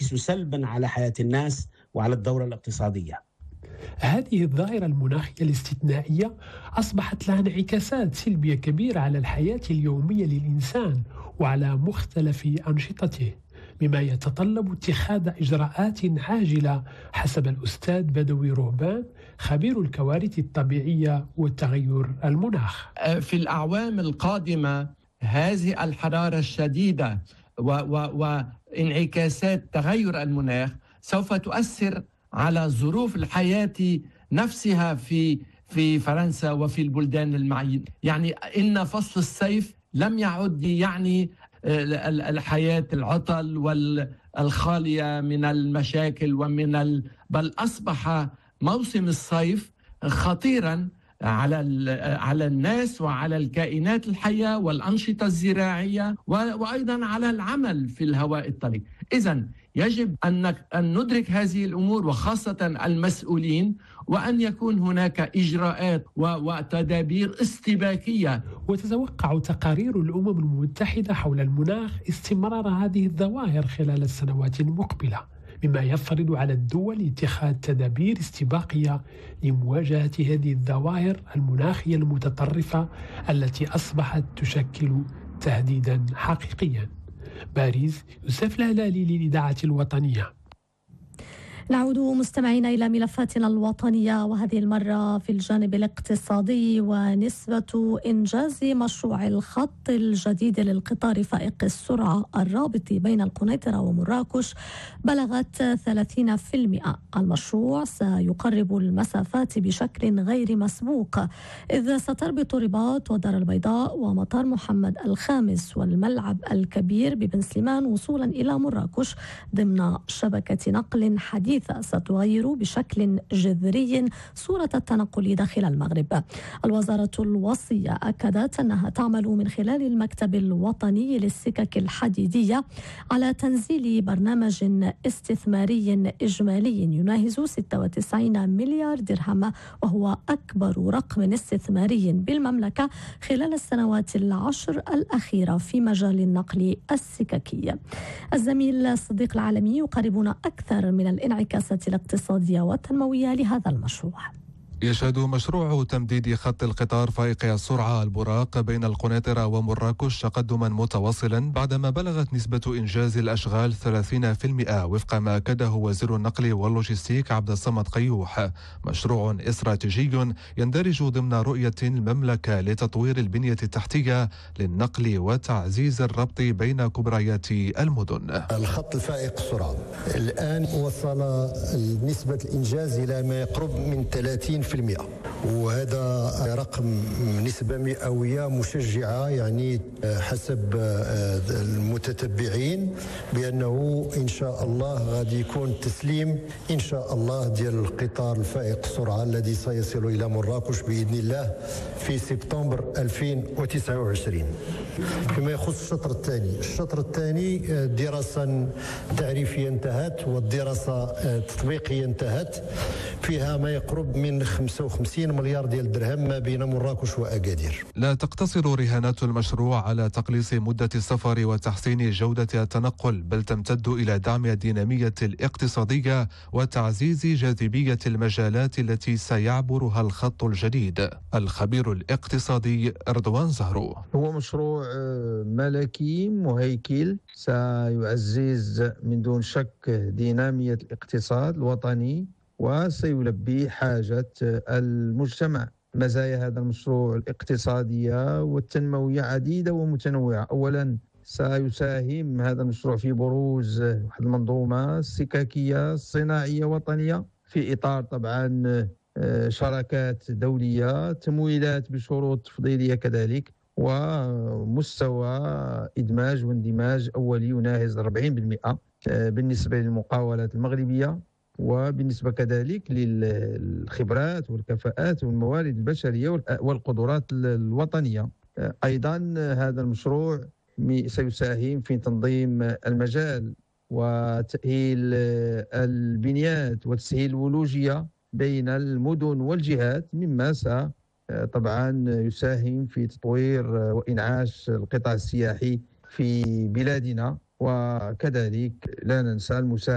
ينعكس سلبا على حياة الناس وعلى الدورة الاقتصادية. هذه الظاهرة المناخية الاستثنائية أصبحت لها انعكاسات سلبية كبيرة على الحياة اليومية للإنسان وعلى مختلف أنشطته، مما يتطلب اتخاذ إجراءات عاجلة حسب الأستاذ بدوي رهبان خبير الكوارث الطبيعية والتغير المناخ. في الأعوام القادمة هذه الحرارة الشديدة وانعكاسات تغير المناخ سوف تؤثر على ظروف الحياة نفسها في فرنسا وفي البلدان المعين. يعني إن فصل الصيف لم يعد يعني الحياة العطل والخالية من المشاكل بل أصبح موسم الصيف خطيرا على الناس وعلى الكائنات الحية والأنشطة الزراعية وأيضا على العمل في الهواء الطلق. إذن يجب أن ندرك هذه الأمور وخاصة المسؤولين، وأن يكون هناك إجراءات وتدابير استباقية. وتتوقع تقارير الأمم المتحدة حول المناخ استمرار هذه الظواهر خلال السنوات المقبلة، مما يفرض على الدول اتخاذ تدابير استباقية لمواجهة هذه الظواهر المناخية المتطرفة التي أصبحت تشكل تهديدا حقيقيا. باريس، يوسف الهلالي للإذاعة الوطنية. نعود مستمعينا إلى ملفاتنا الوطنية، وهذه المرة في الجانب الاقتصادي. ونسبة إنجاز مشروع الخط الجديد للقطار فائق السرعة الرابط بين القنيطرة ومراكش بلغت 30%. المشروع سيقرب المسافات بشكل غير مسبوق، إذ ستربط رباط والدار البيضاء ومطار محمد الخامس والملعب الكبير ببن سليمان وصولا إلى مراكش ضمن شبكة نقل حديثة ستغير بشكل جذري صورة التنقل داخل المغرب. الوزارة الوصية أكدت أنها تعمل من خلال المكتب الوطني للسكك الحديدية على تنزيل برنامج استثماري إجمالي يناهز 96 مليار درهم، وهو أكبر رقم استثماري بالمملكة خلال السنوات العشر الأخيرة في مجال النقل السككي. الزميل صديق العالمي يقربنا أكثر من الانعكاسات الاقتصادية والتنموية لهذا المشروع. يشهد مشروع تمديد خط القطار فائق السرعة البراق بين القنيطرة ومراكش تقدما متواصلا بعدما بلغت نسبة إنجاز الأشغال 30% وفق ما أكده وزير النقل واللوجستيك عبد الصمد قيوح. مشروع استراتيجي يندرج ضمن رؤية المملكة لتطوير البنية التحتية للنقل وتعزيز الربط بين كبريات المدن. الخط الفائق السرعة الآن وصل نسبة الإنجاز إلى ما يقرب من 30%، وهذا رقم نسبة مئوية مشجعة، يعني حسب المتتبعين بأنه إن شاء الله غادي يكون تسليم إن شاء الله ديال القطار الفائق السرعة الذي سيصل إلى مراكش بإذن الله في سبتمبر 2029. فيما يخص الشطر الثاني الدراسة التعريفية انتهت والدراسة التطبيقية انتهت، فيها ما يقرب من 55 مليار ديال الدرهم ما بين مراكش وأكادير. لا تقتصر رهانات المشروع على تقليص مدة السفر وتحسين جودة التنقل، بل تمتد إلى دعم الدينامية الاقتصادية وتعزيز جاذبية المجالات التي سيعبرها الخط الجديد. الخبير الاقتصادي رضوان زهرو: هو مشروع ملكي مهيكل سيعزز من دون شك دينامية الاقتصاد الوطني وسيلبي حاجة المجتمع. مزايا هذا المشروع الاقتصادية والتنموية عديدة ومتنوعة. أولا، سيساهم هذا المشروع في بروز المنظومة السككية الصناعية وطنية في إطار طبعا شراكات دولية، تمويلات بشروط تفضيلية كذلك، ومستوى إدماج واندماج أولي يناهز 40% بالنسبة للمقاولات المغربية، وبالنسبة كذلك للخبرات والكفاءات والموارد البشرية والقدرات الوطنية. أيضا هذا المشروع سيساهم في تنظيم المجال وتأهيل البنيات وتسهيل الولوجية بين المدن والجهات، مما طبعا يساهم في تطوير وإنعاش القطاع السياحي في بلادنا، وكذلك لا ننسى المساهمة